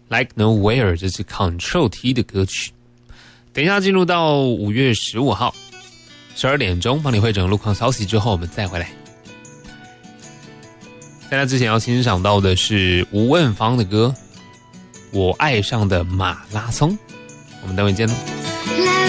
Like Nowhere， 这是 Control T 的歌曲。等一下进入到5月15号12点钟，帮你汇整路况消息之后，我们再回来。在那之前要欣赏到的是吴汶芳的歌《我爱上的马拉松》，我们待会见喽。